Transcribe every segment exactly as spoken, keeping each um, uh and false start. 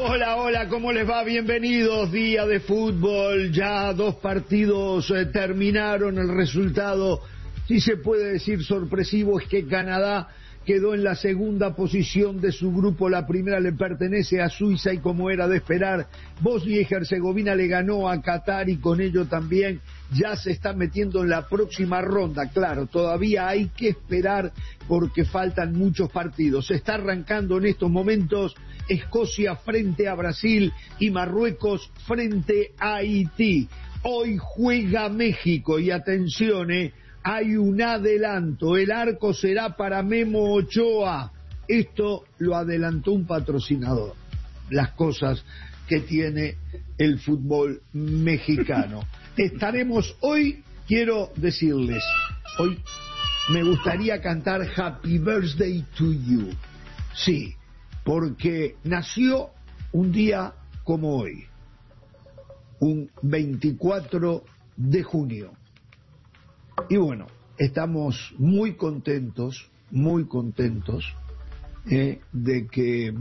Hola, hola, ¿cómo les va? Bienvenidos, día de fútbol, ya dos partidos eh, terminaron, el resultado, si se puede decir sorpresivo, es que Canadá quedó en la segunda posición de su grupo, la primera le pertenece a Suiza y como era de esperar, Bosnia y Herzegovina le ganó a Qatar y con ello también ya se está metiendo en la próxima ronda. Claro, todavía hay que esperar porque faltan muchos partidos. Se está arrancando en estos momentos Escocia frente a Brasil y Marruecos frente a Haití. Hoy juega México y atención, eh, hay un adelanto, el arco será para Memo Ochoa. Esto lo adelantó un patrocinador. Las cosas que tiene el fútbol mexicano. Estaremos hoy, quiero decirles, hoy me gustaría cantar Happy Birthday to You. Sí, porque nació un día como hoy, un veinticuatro de junio. Y bueno, estamos muy contentos, muy contentos eh, de que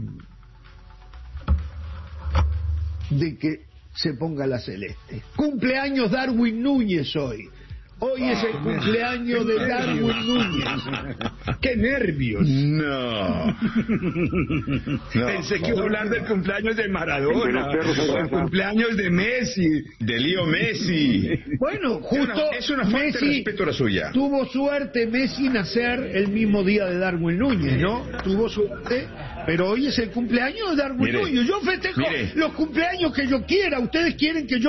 de que se ponga la celeste. Cumpleaños Darwin Núñez hoy. Hoy oh, es el cumpleaños de Darwin Núñez. ¡Qué nervios! No. no Pensé que iba a hablar del cumpleaños de Maradona, del cumpleaños de Messi, de Leo Messi. Bueno, justo es una, es una falta Messi de respeto la suya. Tuvo suerte Messi nacer el mismo día de Darwin Núñez, ¿no? Tuvo suerte, pero hoy es el cumpleaños de Darwin mire, Núñez. Yo festejo mire. los cumpleaños que yo quiera. Ustedes quieren que yo